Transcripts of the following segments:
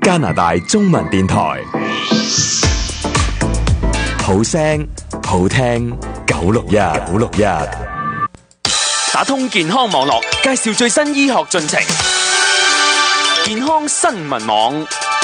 加拿大中文電台，好聲好聽961， 打通健康網絡，介紹最新醫學進程。健康新聞網。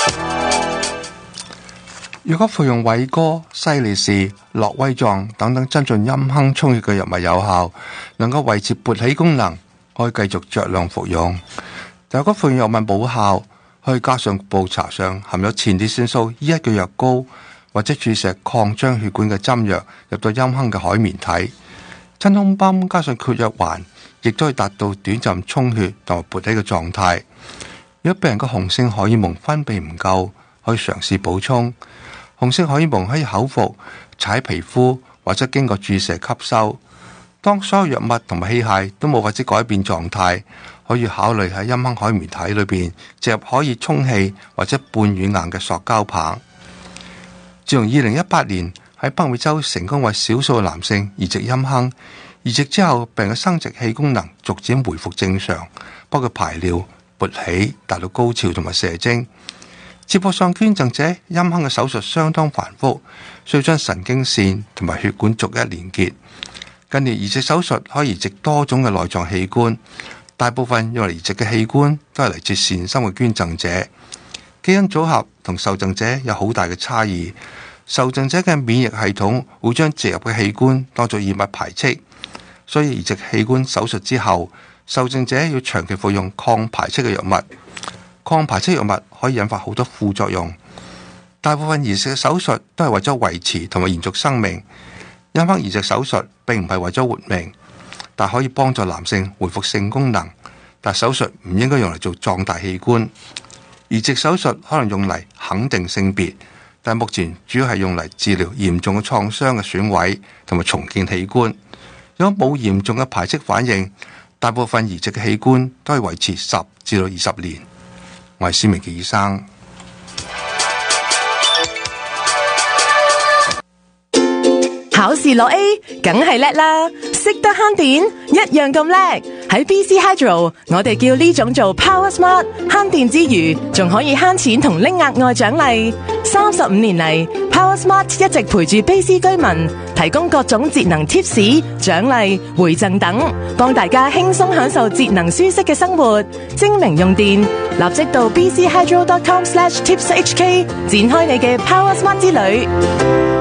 如果服用偉哥、西利士、諾威壯等等增進陰茎充血嘅藥物有效，能夠維持勃起功能，可以繼續酌量服用。但如果服用藥物冇效，可以加上局部搽上含有前列腺素 E1 嘅藥膏，或者注射擴張血管嘅針藥入到陰茎嘅海綿體。真空泵加上缺藥環，亦都可以達到短暫充血同埋勃起嘅狀態。如果病人嘅雄性荷爾蒙分泌唔夠，可以嘗試補充。雄性荷爾蒙可以口服、搽喺皮膚或者經過注射吸收。當所有藥物同埋器械都冇法子改變狀態，可以考慮喺陰茎海綿體裏邊植入可以充氣或者半軟硬嘅塑膠棒。自從2018年喺北美洲成功為少數男性移植陰茎，移植之後病人嘅生殖器功能逐漸回復正常，包括排尿、勃起、達到高潮同埋射精。接駁上捐贈者陰茎嘅手術相當繁複，需要將神經線同埋血管逐一連結。近年移植手術可以移植多種嘅內臟器官，大部分用嚟移植嘅器官都係嚟自善心嘅捐贈者。基因組合同受贈者有好大嘅差異，受贈者嘅免疫系統會將植入嘅器官當作異物排斥，所以移植器官手術之後，受贈者要長期服用抗排斥嘅藥物。抗排斥藥物可以引發好多副作用。大部分移植嘅手術都係為咗維持同埋延續生命。陰茎移植手術並唔係為咗活命，但可以幫助男性恢復性功能。但手術唔應該用嚟做壯大器官。移植手術可能用嚟肯定性別，但目前主要係用嚟治療嚴重嘅創傷嘅損毀同埋重建器官。如果冇嚴重嘅排斥反應，大部分移植嘅器官都係維持10至到20年。我係施明傑醫生。 考試攞 A， 梗係叻啦！識得慳電，一樣咁叻。喺 BC Hydro， 我哋叫呢種做 Power Smart， 慳電之餘，仲可以慳錢同拎額外獎勵。35年嚟 ，Power Smart 一直陪住 BC 居民，提供各種節能貼士、獎勵、回贈等，幫大家輕鬆享受節能舒適嘅生活。精明用電，立即到 bchydro.com/tipshk 展開你嘅 Power Smart 之旅。